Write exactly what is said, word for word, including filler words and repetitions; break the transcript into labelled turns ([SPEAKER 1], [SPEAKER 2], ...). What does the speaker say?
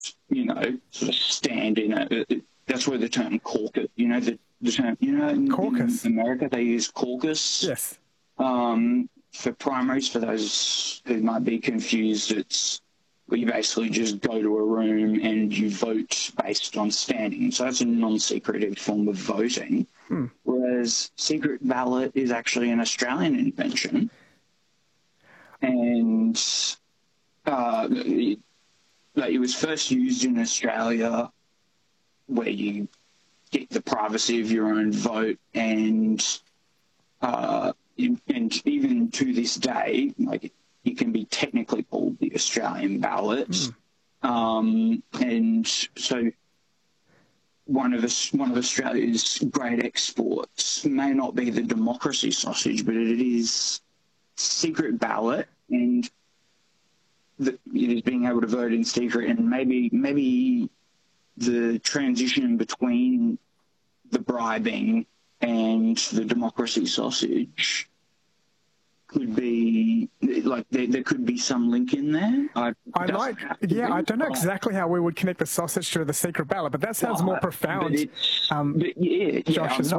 [SPEAKER 1] you know, sort of stand in it. That's where the term caucus, you know, the, the term, you know, in,
[SPEAKER 2] Caucus.
[SPEAKER 1] in America they use caucus.
[SPEAKER 2] Yes.
[SPEAKER 1] Um, for primaries, for those who might be confused, it's where you basically just go to a room and you vote based on standing. So that's a non-secretive form of voting.
[SPEAKER 2] Hmm.
[SPEAKER 1] Whereas secret ballot is actually an Australian invention. And uh, it, like, it was first used in Australia where you get the privacy of your own vote, and uh, and even to this day, like, it can be technically called the Australian ballot. Mm. Um, and so one of us, one of Australia's great exports may not be the democracy sausage, but it is secret ballot, and the, it is being able to vote in secret. And maybe maybe the transition between the bribing and the democracy sausage could be, like, there, there could be some link in there. I,
[SPEAKER 2] I might, yeah, be, I don't know exactly how we would connect the sausage to the secret ballot, but that sounds well, more profound.
[SPEAKER 1] But, um, but yeah, yeah,
[SPEAKER 2] Josh,
[SPEAKER 1] I'm
[SPEAKER 2] as
[SPEAKER 1] not,